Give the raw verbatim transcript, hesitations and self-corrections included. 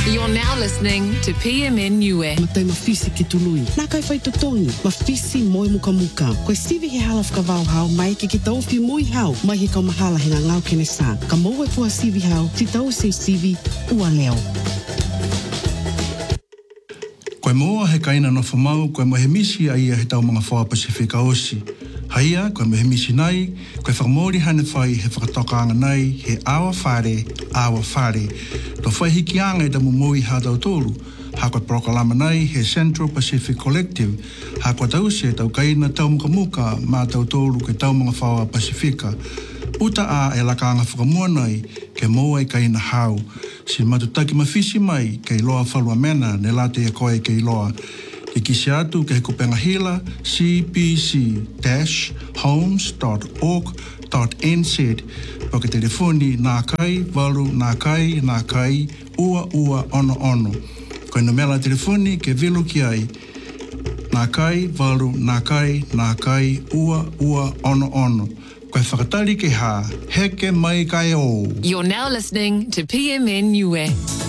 You're now listening to P M N Niue. Matai mafisi ki tului. Nā kai whai totongi. Mafisi moi muka muka. Koe Stevie he hala whakawau hau mai ki ki tau whi mui hau. Mai he kau mahala he ngā ngau kene sā. Ka mau e pua Stevie hau. Ti tau se Stevie ua leo. Koe moa he kaina no whamau, koe mo he misi a ia he tau mga whaa Pasifika osi. Haia, koe mo he misi nai, koe whakamori hane whai he whakatokanga nei, he awa whare, awa whare. To whai hiki anga i tamu mui ha tau tōru. Ha koe prokalama nei, he Central Pacific Collective. Ha koe tau se tau kaina tau muka muka mā tau tōru ke tau mga whaa Pasifika. Uta a e lakanga whakamua nei, ke moa i kaina hau. Si matutaki mawhisi mai, kei loa whalua mena, ne late e koe kei loa. I kisi atu ke he kupenga hila, c p c dash homes dot org dot n z. Pake telefoni, nā kai, walu, nā kai, nā kai, ua, ua, ono, ono. Koe no mela telefoni, ke vilo ki ai. Nā kai, walu, nā kai, nā kai, ua, ua, ono, ono. Koe whakatari ke hā, heke mai kai o. You're now listening to P M N Niue.